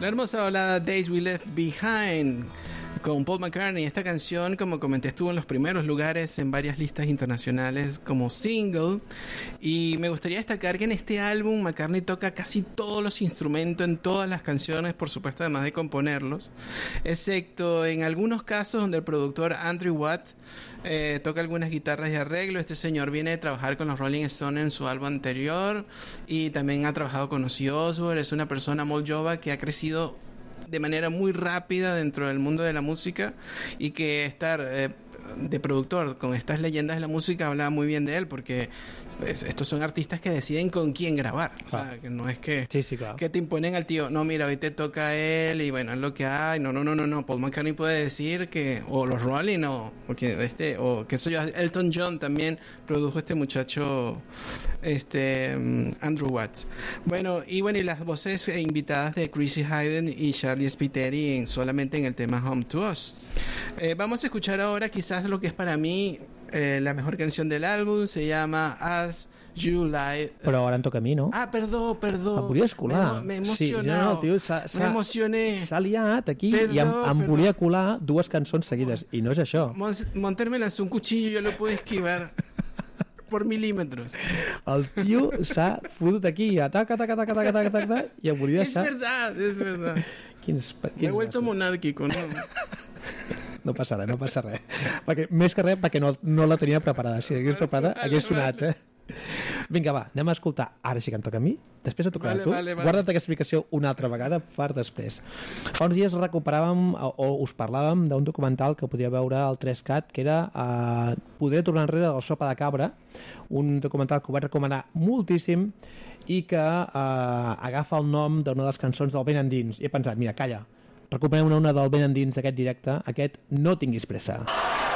La hermosa balada Days We Left Behind con Paul McCartney. Esta canción, como comenté, estuvo en los primeros lugares en varias listas internacionales como single, y me gustaría destacar que en este álbum McCartney toca casi todos los instrumentos en todas las canciones, por supuesto, además de componerlos, excepto en algunos casos donde el productor Andrew Watt toca algunas guitarras de arreglo. Este señor viene de trabajar con los Rolling Stones en su álbum anterior y también ha trabajado con Ozzy Osbourne. Es una persona muy jova que ha crecido de manera muy rápida dentro del mundo de la música, y que estar de productor con estas leyendas de la música habla muy bien de él, porque estos son artistas que deciden con quién grabar. Claro. O sea, que no es que, sí, claro, que te imponen al tío, no, mira, hoy te toca a él y bueno, es lo que hay. No. Paul McCartney puede decir que, o los Rolling, o que soy yo. Elton John también produjo este muchacho, Andrew Watts. Y las voces invitadas de Chrissy Hynde y Charlie Spiteri solamente en el tema Home to Us. Vamos a escuchar ahora quizás lo que es para mí la mejor canción del álbum. Se llama As You Lie. Però ara em toca a mi, no? Ah, perdó. Em volies colar. M'he emocionat. Sí, tio, m'emocioné. S'ha liat aquí, i em volia colar dues cançons seguides, i no és això. Monter me lanzó un cuchillo y yo lo puedo esquivar por milímetros. El tio s'ha fotut aquí, taca, i em volia deixar... Es verdad. Me he vuelto monárquico, ¿no? No passa res. Perquè, més que res, perquè no la tenia preparada. Si hagués preparada, hagués sonat, Vinga, va, anem a escoltar. Ara sí que em toca a mi, després et tocarà a tu. Vale. Guarda't aquesta explicació una altra vegada per després. Fa uns dies recuperàvem, o us parlàvem d'un documental que podia veure al 3CAT, que era Poder tornar enrere del Sopa de Cabra, un documental que ho vaig recomanar moltíssim i que agafa el nom d'una de les cançons del Ben Endins. I he pensat, mira, calla, recuperem una del Ben Endins d'aquest directe, aquest No tinguis pressa.